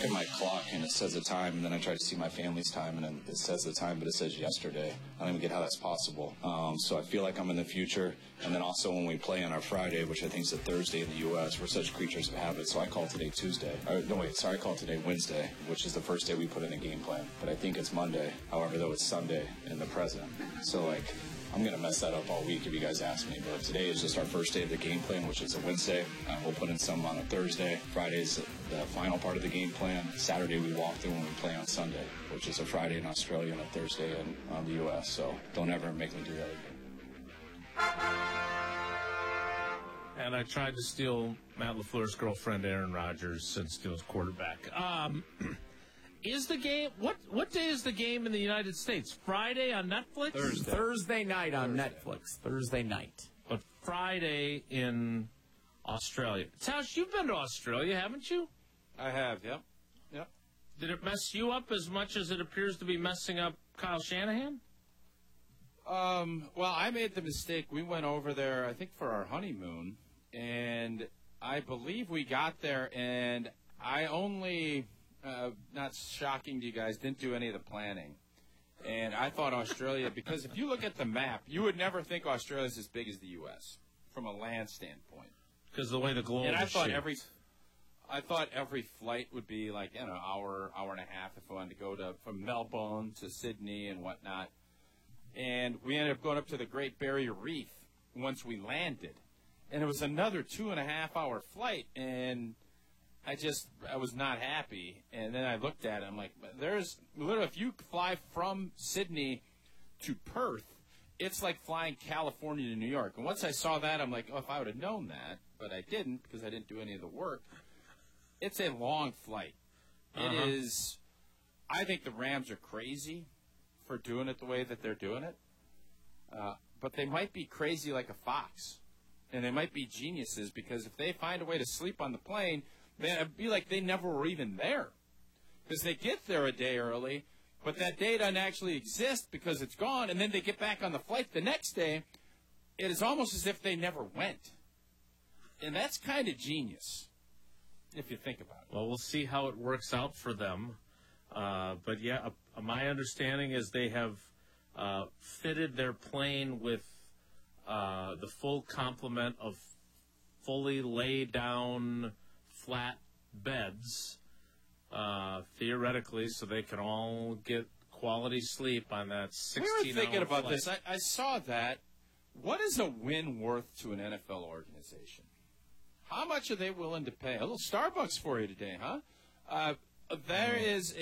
at my clock and it says the time, and then I try to see my family's time, and then it says the time, but it says yesterday. I don't even get how that's possible. So I feel like I'm in the future. And then also when we play on our Friday, which I think is a Thursday in the U.S., we're such creatures of habit. So I call today Tuesday. I call today Wednesday, which is the first day we put in a game plan. But I think it's Monday. However, though, it's Sunday in the present. So, I'm going to mess that up all week if you guys ask me. But today is just our first day of the game plan, which is a Wednesday. We'll put in some on a Thursday. Friday's the final part of the game plan. Saturday we walk through when we play on Sunday, which is a Friday in Australia and a Thursday in the U.S. So don't ever make me do that again. And I tried to steal Matt LaFleur's girlfriend, Aaron Rodgers, and steal his quarterback. Is the game, what day is the game in the United States? Friday on Netflix? Thursday night on Netflix. Thursday night. But Friday in Australia. Tausch, you've been to Australia, haven't you? I have, yep. Did it mess you up as much as it appears to be messing up Kyle Shanahan? Well, I made the mistake. We went over there, I think, for our honeymoon, and I believe we got there, and I only... not shocking to you guys, didn't do any of the planning. And I thought Australia, because if you look at the map, you would never think Australia's as big as the U.S. from a land standpoint. Because the way the globe and is shaped. I thought every flight would be like, hour and a half if I wanted to go from Melbourne to Sydney and whatnot. And we ended up going up to the Great Barrier Reef once we landed. And it was another 2.5-hour flight, and I was not happy. And then I looked at it. I'm like, there's literally, if you fly from Sydney to Perth, it's like flying California to New York. And once I saw that, I'm like, if I would have known that, but I didn't because I didn't do any of the work. It's a long flight. It is, I think the Rams are crazy for doing it the way that they're doing it. But they might be crazy like a fox. And they might be geniuses because if they find a way to sleep on the plane, it'd be like they never were even there. Because they get there a day early, but that day doesn't actually exist because it's gone, and then they get back on the flight the next day. It is almost as if they never went. And that's kind of genius, if you think about it. Well, we'll see how it works out for them. But, yeah, my understanding is they have fitted their plane with the full complement of fully laid-down flat beds, theoretically, so they can all get quality sleep on that 16-hour We were thinking about flight. this. I saw that. What is a win worth to an NFL organization? How much are they willing to pay? A little Starbucks for you today, huh? There is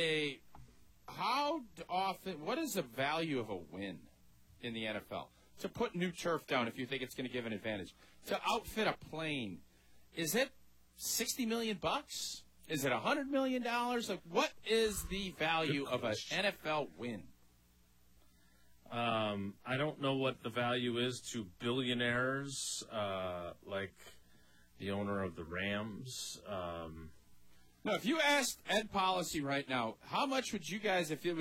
what is the value of a win in the NFL? To put new turf down if you think it's going to give an advantage. To outfit a plane, is it $60 million? Is it $100 million? Like, what is the value of an NFL win? I don't know what the value is to billionaires like the owner of the Rams. No, if you asked Ed Policy right now, how much would you guys, if it was